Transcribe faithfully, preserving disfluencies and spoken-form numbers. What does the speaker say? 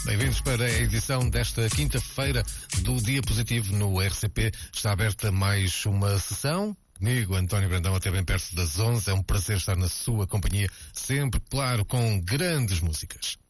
Bem-vindos para a edição desta quinta-feira do Dia Positivo no R C P. Está aberta mais uma sessão. Comigo, António Brandão, até bem perto das onze. É um prazer estar na sua companhia, sempre, claro, com grandes músicas.